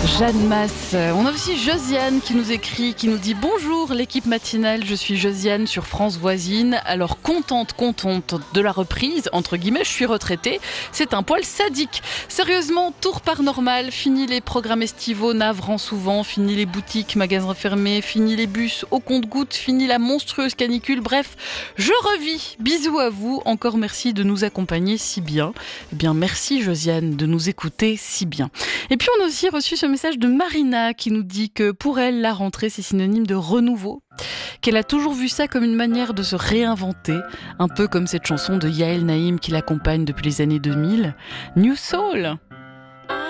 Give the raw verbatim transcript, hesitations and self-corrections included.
Jeanne Masse. On a aussi Josiane qui nous écrit, qui nous dit « Bonjour l'équipe matinale, je suis Josiane sur France Voisine. Alors contente, contente de la reprise, entre guillemets, je suis retraitée. C'est un poil sadique. Sérieusement, tout repart normal. Fini les programmes estivaux navrant souvent, fini les boutiques, magasins fermés, fini les bus au compte-gouttes, fini la monstrueuse canicule. Bref, je revis. Bisous à vous. Encore merci de nous accompagner si bien. Eh bien, merci Josiane de nous écouter si bien. Et puis on a aussi reçu ce message de Marina qui nous dit que pour elle, la rentrée, c'est synonyme de renouveau. Qu'elle a toujours vu ça comme une manière de se réinventer, un peu comme cette chanson de Yael Naïm qui l'accompagne depuis les années deux mille, New Soul.